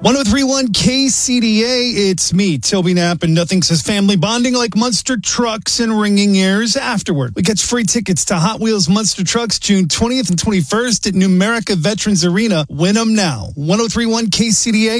1031 KCDA, it's me, Toby Knapp, and nothing says family bonding like Munster Trucks and ringing ears afterward. We get free tickets to Hot Wheels Munster Trucks June 20th and 21st at Numerica Veterans Arena. Win them now. 1031 KCDA.